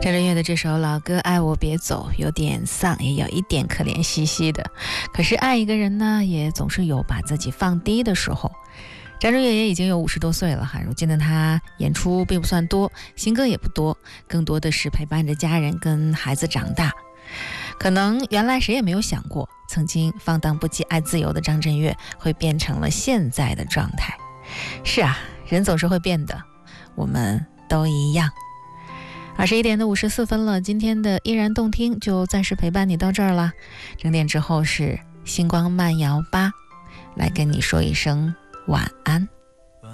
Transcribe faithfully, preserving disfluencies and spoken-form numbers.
张震岳的这首老歌《爱我别走》有点丧，也有一点可怜兮兮的。可是爱一个人呢，也总是有把自己放低的时候。张震岳也已经有五十多岁了哈，如今的他演出并不算多，新歌也不多，更多的是陪伴着家人跟孩子长大。可能原来谁也没有想过，曾经放荡不羁爱自由的张震岳会变成了现在的状态。是啊，人总是会变的，我们都一样。二十一点的五十四分了，今天的依然动听就暂时陪伴你到这儿了。整点之后是星光慢摇吧，来跟你说一声晚安。